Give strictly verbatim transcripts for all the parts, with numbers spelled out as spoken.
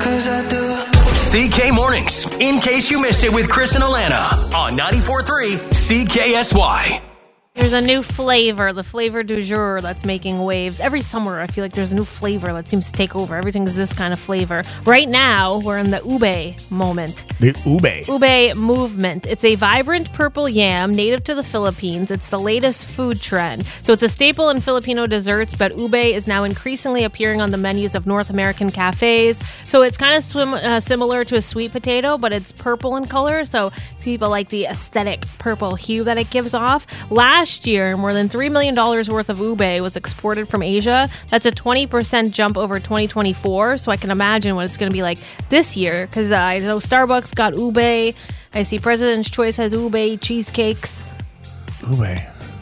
'cause I do. C K Mornings, in case you missed it with Chris and Alana on ninety-four point three C K S Y. There's a new flavor, the flavor du jour, that's making waves. Every summer, I feel like there's a new flavor that seems to take over. Everything's this kind of flavor. Right now, we're in the ube moment. The ube. Ube movement. It's a vibrant purple yam native to the Philippines. It's the latest food trend. So it's a staple in Filipino desserts, but ube is now increasingly appearing on the menus of North American cafes. So it's kind of swim, uh, similar to a sweet potato, but it's purple in color. So people like the aesthetic purple hue that it gives off. Last Last year, more than three million dollars worth of ube was exported from Asia. That's a twenty percent jump over twenty twenty-four, so I can imagine what it's going to be like this year, because uh, I know Starbucks got ube. I see President's Choice has ube cheesecakes. Ube.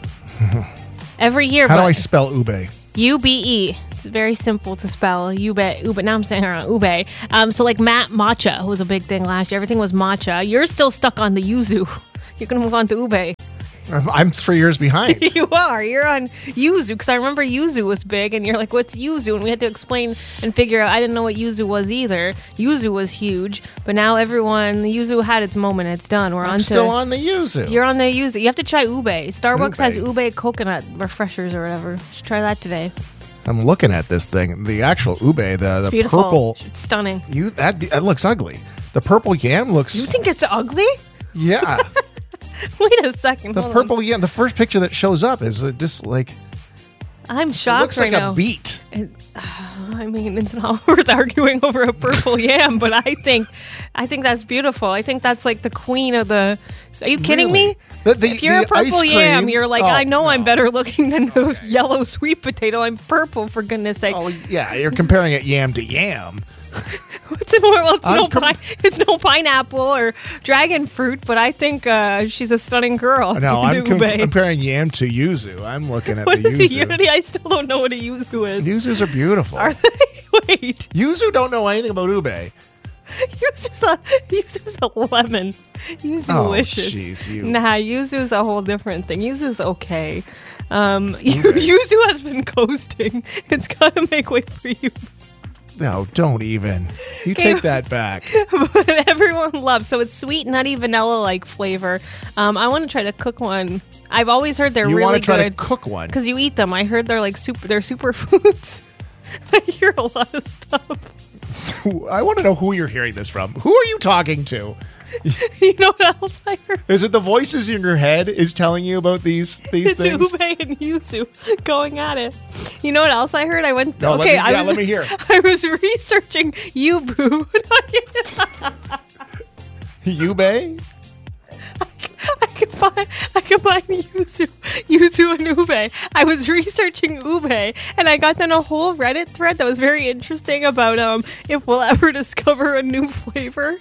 Every year. How do I spell ube? U B E. It's very simple to spell. Ube. Ube. Now I'm saying around ube. Um, so like Matt Matcha was a big thing last year. Everything was matcha. You're still stuck on the yuzu. You're going to move on to ube. I'm three years behind. You are. You're on yuzu, because I remember yuzu was big, and you're like, what's yuzu? And we had to explain and figure out. I didn't know what yuzu was either. Yuzu was huge, but now everyone, yuzu had its moment. It's done. We're I'm on to, still on the yuzu. You're on the yuzu. You have to try ube. Starbucks Ube. has ube coconut refreshers or whatever. You should try that today. I'm looking at this thing. The actual ube, the, the Beautiful. purple. It's stunning. You that, that looks ugly. The purple yam looks... You think it's ugly? Yeah. Wait a second. The Hold purple on. yam, the first picture that shows up is uh, just like... I'm It shocked looks right like now. a beet. It, uh, I mean, it's not worth arguing over a purple yam, but I think, I think that's beautiful. I think that's like the queen of the. Are you kidding Really? me? The- the- if you're the a purple ice yam, cream- you're like, Oh, I know I'm no. better looking than those yellow sweet potato. I'm purple, for goodness sake. Oh, yeah, you're comparing it yam to yam. What's it more? Well, it's I'm no, com- pine, it's no pineapple or dragon fruit, but I think uh, she's a stunning girl. No, I'm com- Ube. comparing yam to yuzu. I'm looking at What the is a yuzu. unity? I still don't know what a yuzu is. Yuzus are beautiful. Are they? Wait. Yuzu don't know anything about ube. Yuzu's a, yuzu's a lemon. Yuzu Oh, delicious. jeez, you. Nah, yuzu's a whole different thing. Yuzu's okay. Um, yuzu has been coasting. It's got to make way for you. No, don't even. You Okay. take that back. But everyone loves. So it's sweet, nutty, vanilla-like flavor. Um, I want to try to cook one. I've always heard they're You really want to try good to cook one? because you eat them. I heard they're like super. They're superfoods. I hear a lot of stuff. I want to know who you're hearing this from. Who are you talking to? You know what else I heard? Is it the voices in your head is telling you about these these It's things? ube and yuzu going at it. You know what else I heard? I went. No, let okay, me- I yeah, was. let me hear. I was researching yubu. Ube? I could find. I could find yuzu, yuzu and ube. I was researching ube, and I got on a whole Reddit thread that was very interesting about um if we'll ever discover a new flavor.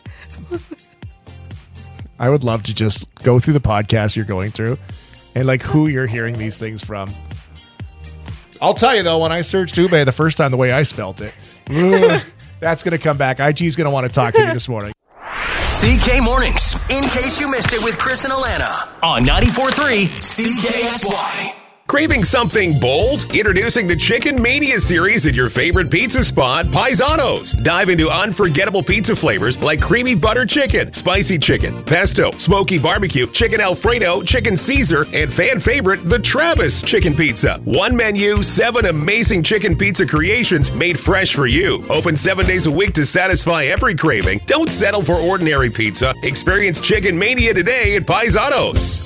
I would love to just go through the podcast you're going through and like who you're hearing these things from. I'll tell you though, when I searched ube the first time the way I spelt it, ugh, that's going to come back. I G's going to want to talk to me this morning. C K Mornings, in case you missed it with Chris and Alana on ninety-four point three C K S Y. Craving something bold? Introducing the Chicken Mania series at your favorite pizza spot, Paisano's. Dive into unforgettable pizza flavors like creamy butter chicken, spicy chicken, pesto, smoky barbecue, chicken Alfredo, chicken Caesar, and fan favorite, the Travis chicken pizza. One menu, seven amazing chicken pizza creations made fresh for you. Open seven days a week to satisfy every craving. Don't settle for ordinary pizza. Experience Chicken Mania today at Paisano's.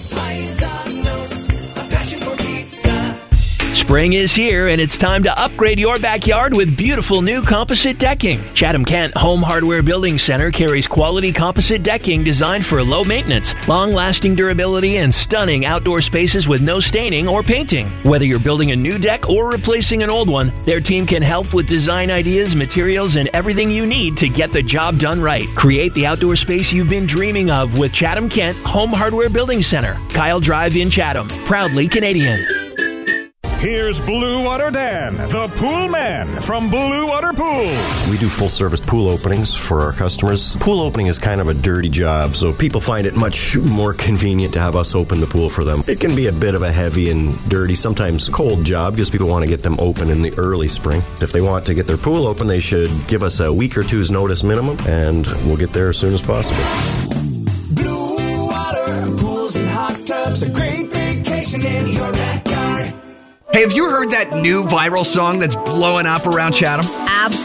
Spring is here, and it's time to upgrade your backyard with beautiful new composite decking. Chatham-Kent Home Hardware Building Center carries quality composite decking designed for low maintenance, long-lasting durability, and stunning outdoor spaces with no staining or painting. Whether you're building a new deck or replacing an old one, their team can help with design ideas, materials, and everything you need to get the job done right. Create the outdoor space you've been dreaming of with Chatham-Kent Home Hardware Building Center, Kyle Drive in Chatham. Proudly Canadian. here's Blue Water Dan, the pool man from Blue Water Pool. We do full-service pool openings for our customers. Pool opening is kind of a dirty job, so people find it much more convenient to have us open the pool for them. It can be a bit of a heavy and dirty, sometimes cold job, because people want to get them open in the early spring. If they want to get their pool open, they should give us a week or two's notice minimum, and we'll get there as soon as possible. Blue Water, pools and hot tubs, a great vacation in your backyard. Hey, have you heard that new viral song that's blowing up around Chatham? Absolutely.